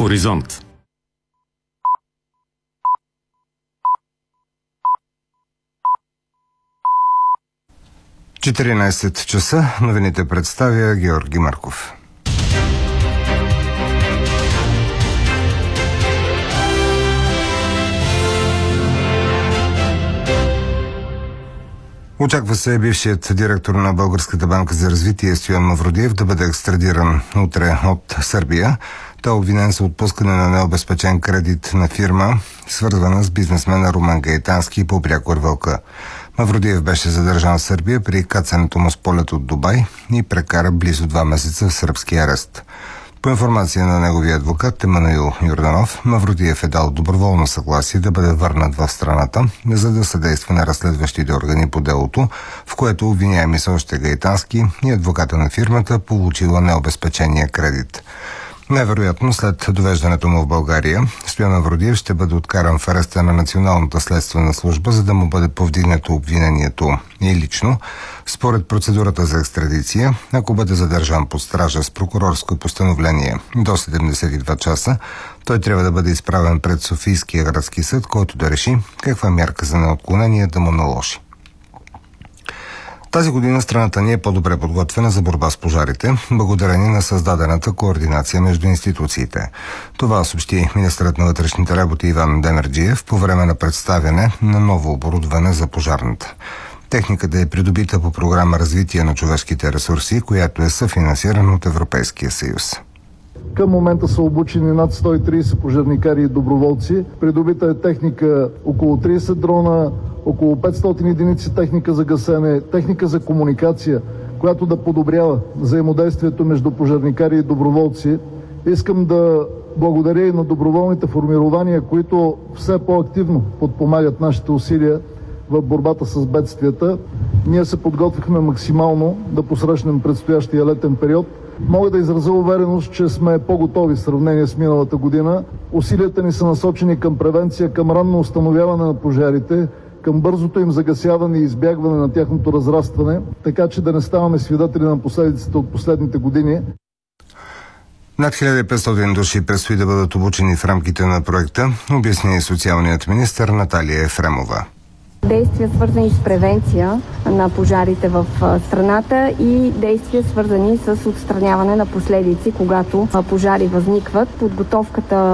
Хоризонт. – 14 часа. Новините представя Георги Марков. Очаква се бившият директор на Българската банка за развитие Стоян Мавродиев да бъде екстрадиран утре от Сърбия. Той е обвинен за отпускане на необезпечен кредит на фирма, свързвана с бизнесмена Румен Гаитански по Брякор Вълка. Мавродиев беше задържан в Сърбия при кацането му с полет от Дубай и прекара близо 2 месеца в сръбски арест. По информация на неговия адвокат Емануил Йорданов, Мавродиев е дал доброволно съгласие да бъде върнат в страната, за да съдейства на разследващите органи по делото, в което обвиняеми са още Гаитански и адвоката на фирмата, получила необезпечения кредит. Най-вероятно след довеждането му в България, Стоян Мавродиев ще бъде откаран в ареста на Националната следствена служба, за да му бъде повдигнато обвинението и лично. Според процедурата за екстрадиция, ако бъде задържан под стража с прокурорско постановление до 72 часа, той трябва да бъде изправен пред Софийския градски съд, който да реши каква мярка за неотклонение да му наложи. Тази година страната ни е по-добре подготвена за борба с пожарите, благодарение на създадената координация между институциите. Това съобщи министърът на вътрешните работи Иван Демерджиев по време на представяне на ново оборудване за пожарната. Техниката е придобита по програма Развитие на човешките ресурси, която е съфинансирана от Европейския съюз. Към момента са обучени над 130 пожарникари и доброволци. Придобита е техника около 30 дрона, около 500 единици техника за гасене, техника за комуникация, която да подобрява взаимодействието между пожарникари и доброволци. Искам да благодаря и на доброволните формирования, които все по-активно подпомагат нашите усилия в борбата с бедствията. Ние се подготвихме максимално да посрещнем предстоящия летен период. Мога да изразя увереност, че сме по-готови в сравнение с миналата година. Усилията ни са насочени към превенция, към ранно установяване на пожарите, към бързото им загасяване и избягване на тяхното разрастване, така че да не ставаме свидетели на последиците от последните години. Над 1500 души предстои да бъдат обучени в рамките на проекта, обясни социалният министър Наталия Ефремова. Действия, свързани с превенция на пожарите в страната и действия, свързани с отстраняване на последици, когато пожари възникват. Подготовката